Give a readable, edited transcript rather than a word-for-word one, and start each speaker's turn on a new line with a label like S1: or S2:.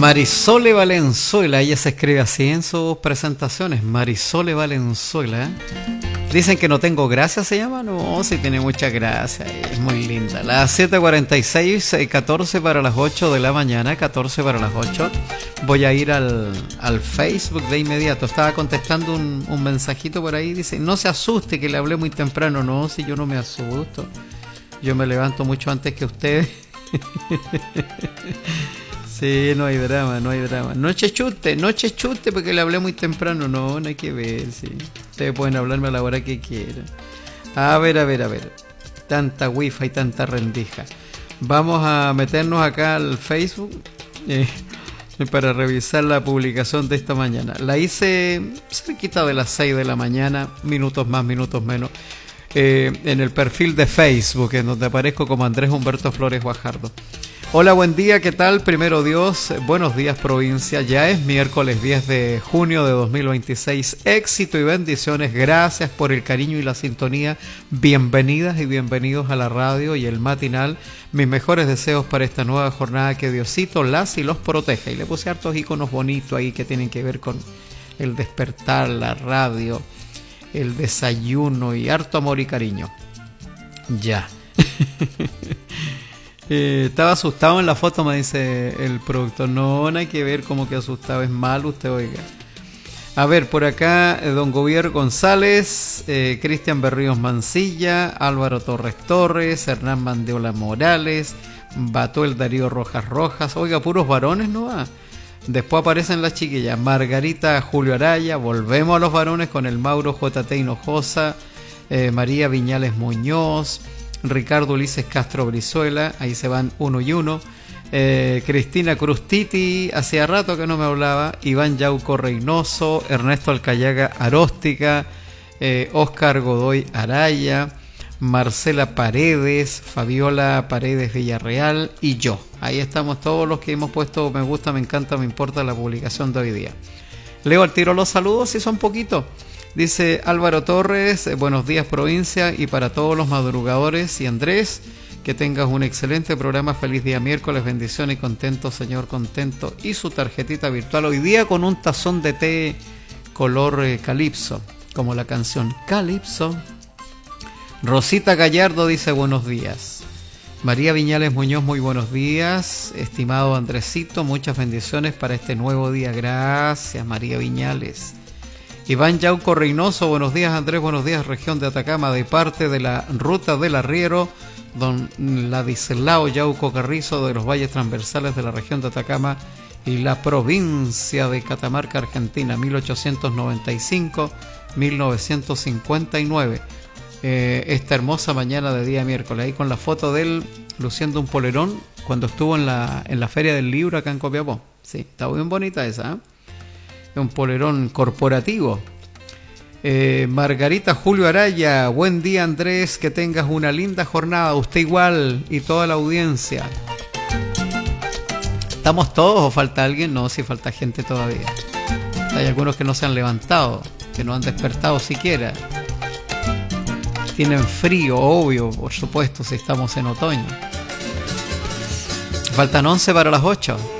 S1: Marisole Valenzuela, ella se escribe así en sus presentaciones, Marisole Valenzuela. Dicen que no tengo gracia, ¿se llama? No, sí tiene mucha gracia, es muy linda. Las 7:46, 14 para las 8 de la mañana, 14 para las 8. Voy a ir al Facebook de inmediato. Estaba contestando un mensajito por ahí, dice, no se asuste que le hablé muy temprano. No, si yo no me asusto, yo me levanto mucho antes que ustedes. Sí, no hay drama, no hay drama. Noche chute, porque le hablé muy temprano. No, no hay que ver, sí. Ustedes pueden hablarme a la hora que quieran. A ver. Tanta wifi y tanta rendija. Vamos a meternos acá al Facebook para revisar la publicación de esta mañana. La hice cerquita de las 6 de la mañana, minutos más, minutos menos. En el perfil de Facebook, en donde aparezco como Andrés Humberto Flores Guajardo. Hola, buen día, ¿qué tal? Primero Dios, buenos días provincia, ya es miércoles 10 de junio de 2026, éxito y bendiciones, gracias por el cariño y la sintonía, bienvenidas y bienvenidos a la radio y el matinal, mis mejores deseos para esta nueva jornada, que Diosito las y los proteja, y le puse hartos iconos bonitos ahí que tienen que ver con el despertar, la radio, el desayuno y harto amor y cariño, ya. Estaba asustado en la foto, me dice el productor. No, no hay que ver como que asustado, es malo usted, oiga. A ver, por acá, don Gobier González, Cristian Berríos Mancilla, Álvaro Torres, Hernán Mandiola Morales, Batuel Darío Rojas. Oiga, puros varones, ¿no va? Después aparecen las chiquillas, Margarita Julio Araya, volvemos a los varones con el Mauro JT Hinojosa, María Viñales Muñoz, Ricardo Ulises Castro Brizuela, ahí se van uno y uno, Cristina Crustiti, hacía rato que no me hablaba, Iván Yauco Reynoso, Ernesto Alcayaga Aróstica, Óscar Godoy Araya, Marcela Paredes, Fabiola Paredes Villarreal y yo. Ahí estamos todos los que hemos puesto me gusta, me encanta, me importa la publicación de hoy día. Leo al tiro los saludos, si son poquitos. Dice Álvaro Torres, buenos días provincia y para todos los madrugadores, y Andrés, que tengas un excelente programa, feliz día miércoles, bendiciones y contento, señor contento, y su tarjetita virtual hoy día con un tazón de té color calipso, como la canción Calipso. Rosita Gallardo dice buenos días. María Viñales Muñoz, muy buenos días. Estimado Andresito, muchas bendiciones para este nuevo día. Gracias, María Viñales. Iván Yauco Reynoso, buenos días Andrés, buenos días región de Atacama, de parte de la Ruta del Arriero, don Ladislao Yauco Carrizo, de los valles transversales de la región de Atacama y la provincia de Catamarca, Argentina, 1895-1959. Esta hermosa mañana de día miércoles, ahí con la foto de él luciendo un polerón cuando estuvo en la Feria del Libro acá en Copiapó. Sí, está bien bonita esa, ¿eh? Un polerón corporativo. Margarita Julio Araya, buen día Andrés, que tengas una linda jornada, usted igual y toda la audiencia. ¿Estamos todos o falta alguien? No, sí falta gente todavía. Hay algunos que no se han levantado, que no han despertado siquiera. Tienen frío, obvio, por supuesto, si estamos en otoño. Faltan 11 para las 8.